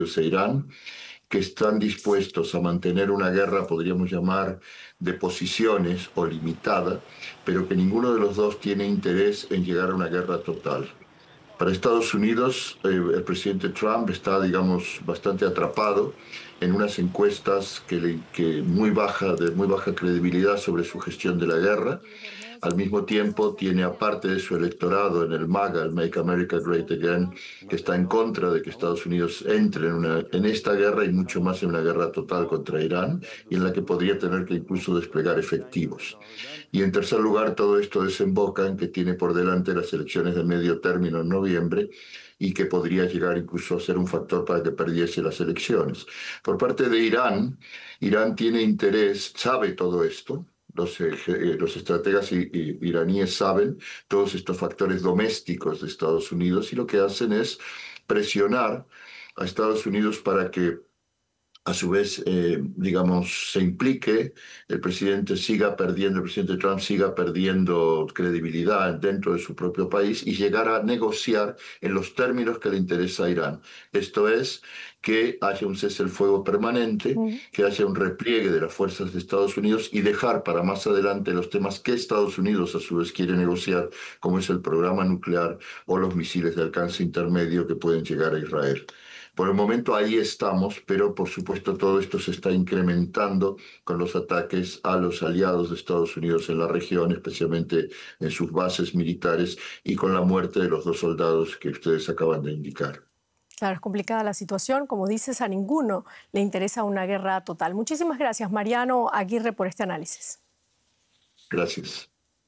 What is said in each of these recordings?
e Irán, que están dispuestos a mantener una guerra, podríamos llamar, de posiciones o limitada, pero que ninguno de los dos tiene interés en llegar a una guerra total. Para Estados Unidos, el presidente Trump está, digamos, bastante atrapado en unas encuestas que de muy baja credibilidad sobre su gestión de la guerra. Al mismo tiempo, tiene aparte de su electorado en el MAGA, el Make America Great Again, que está en contra de que Estados Unidos entre en esta guerra y mucho más en una guerra total contra Irán, y en la que podría tener que incluso desplegar efectivos. Y en tercer lugar, todo esto desemboca en que tiene por delante las elecciones de medio término en noviembre y que podría llegar incluso a ser un factor para que perdiese las elecciones. Por parte de Irán, Irán tiene interés, sabe todo esto. Los estrategas iraníes saben todos estos factores domésticos de Estados Unidos y lo que hacen es presionar a Estados Unidos para que a su vez, digamos, se implique, el presidente Trump siga perdiendo credibilidad dentro de su propio país y llegar a negociar en los términos que le interesa a Irán. Esto es, que haya un cese el fuego permanente, que haya un repliegue de las fuerzas de Estados Unidos y dejar para más adelante los temas que Estados Unidos a su vez quiere negociar, como es el programa nuclear o los misiles de alcance intermedio que pueden llegar a Israel. Por el momento ahí estamos, pero por supuesto todo esto se está incrementando con los ataques a los aliados de Estados Unidos en la región, especialmente en sus bases militares, y con la muerte de los 2 soldados que ustedes acaban de indicar. Claro, es complicada la situación. Como dices, a ninguno le interesa una guerra total. Muchísimas gracias, Mariano Aguirre, por este análisis. Gracias.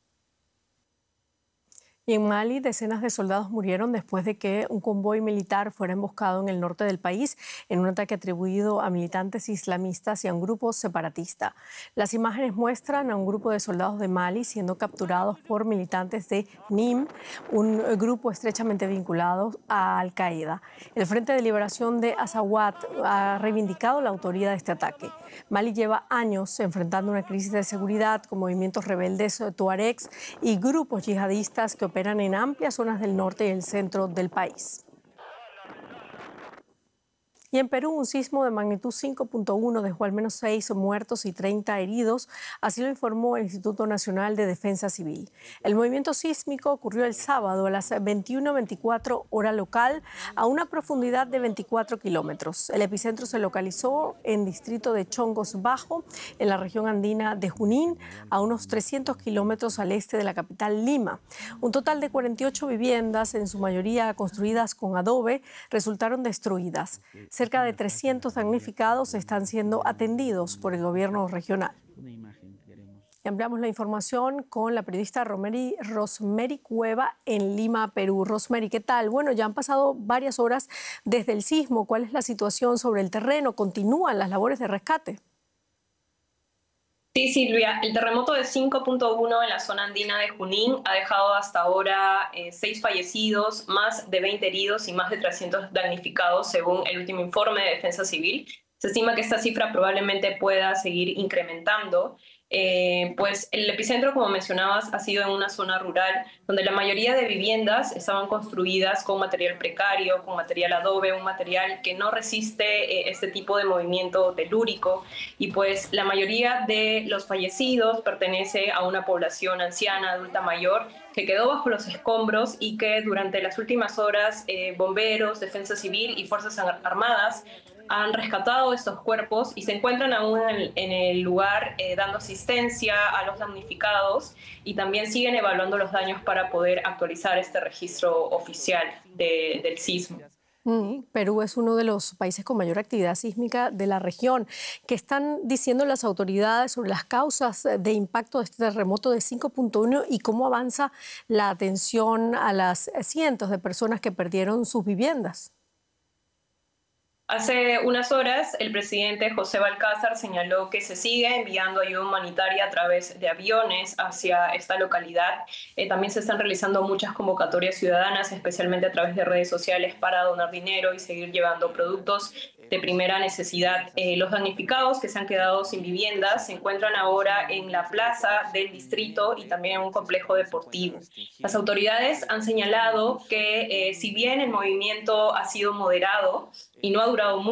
Y en Mali, decenas de soldados murieron después de que un convoy militar fuera emboscado en el norte del país en un ataque atribuido a militantes islamistas y a un grupo separatista. Las imágenes muestran a un grupo de soldados de Mali siendo capturados por militantes de NIM, un grupo estrechamente vinculado a Al-Qaeda. El Frente de Liberación de Azawad ha reivindicado la autoría de este ataque. Mali lleva años enfrentando una crisis de seguridad con movimientos rebeldes tuaregs y grupos yihadistas que operan en amplias zonas del norte y el centro del país. Y en Perú, un sismo de magnitud 5.1 dejó al menos 6 muertos y 30 heridos, así lo informó el Instituto Nacional de Defensa Civil. El movimiento sísmico ocurrió el sábado a las 21:24 hora local, a una profundidad de 24 kilómetros. El epicentro se localizó en distrito de Chongos Bajo, en la región andina de Junín, a unos 300 kilómetros al este de la capital Lima. Un total de 48 viviendas, en su mayoría construidas con adobe, resultaron destruidas. Cerca de 300 damnificados están siendo atendidos por el gobierno regional. Y ampliamos la información con la periodista Rosemary Cueva en Lima, Perú. Rosemary, ¿qué tal? Bueno, ya han pasado varias horas desde el sismo. ¿Cuál es la situación sobre el terreno? ¿Continúan las labores de rescate? Sí, Silvia, el terremoto de 5.1 en la zona andina de Junín ha dejado hasta ahora 6 fallecidos, más de 20 heridos y más de 300 damnificados, según el último informe de Defensa Civil. Se estima que esta cifra probablemente pueda seguir incrementando. Pues el epicentro, como mencionabas, ha sido en una zona rural donde la mayoría de viviendas estaban construidas con material precario, con material adobe, un material que no resiste este tipo de movimiento telúrico, y pues la mayoría de los fallecidos pertenece a una población anciana, adulta mayor, que quedó bajo los escombros y que durante las últimas horas bomberos, defensa civil y fuerzas armadas han rescatado estos cuerpos y se encuentran aún en el lugar dando asistencia a los damnificados, y también siguen evaluando los daños para poder actualizar este registro oficial del sismo. Perú es uno de los países con mayor actividad sísmica de la región. ¿Qué están diciendo las autoridades sobre las causas de impacto de este terremoto de 5.1 y cómo avanza la atención a las cientos de personas que perdieron sus viviendas? Hace unas horas, el presidente José Balcázar señaló que se sigue enviando ayuda humanitaria a través de aviones hacia esta localidad. También se están realizando muchas convocatorias ciudadanas, especialmente a través de redes sociales, para donar dinero y seguir llevando productos de primera necesidad. Los damnificados que se han quedado sin viviendas se encuentran ahora en la plaza del distrito y también en un complejo deportivo. Las autoridades han señalado que si bien el movimiento ha sido moderado y no ha durado mucho,